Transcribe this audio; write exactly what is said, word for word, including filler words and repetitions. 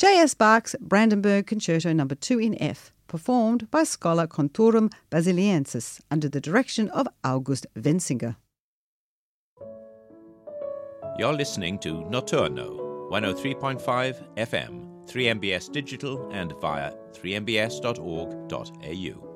J S Bach's Brandenburg Concerto Number two in F, performed by Schola Cantorum Basiliensis under the direction of August Wenzinger. You're listening to Notturno, one oh three point five F M, three M B S Digital and via three m b s dot org dot a u.